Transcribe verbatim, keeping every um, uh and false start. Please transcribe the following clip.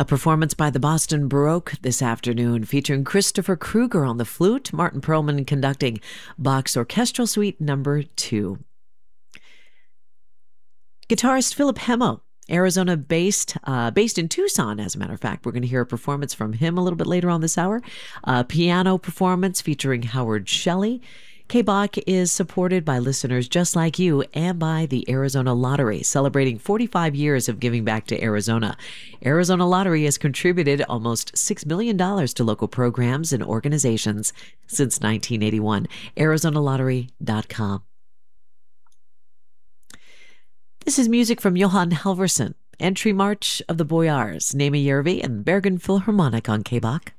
A performance by the Boston Baroque this afternoon featuring Christopher Kruger on the flute, Martin Perlman conducting Bach's Orchestral Suite number two. Guitarist Philip Hemo, Arizona-based, uh, based in Tucson, as a matter of fact. We're going to hear a performance from him a little bit later on this hour. A piano performance featuring Howard Shelley. K-Bach is supported by listeners just like you and by the Arizona Lottery, celebrating forty-five years of giving back to Arizona. Arizona Lottery has contributed almost six million dollars to local programs and organizations since nineteen eighty-one. Arizona Lottery dot com. This is music from Johan Halvorsen, Entry March of the Boyars, Nema Järvi, and Bergen Philharmonic on K-Bach.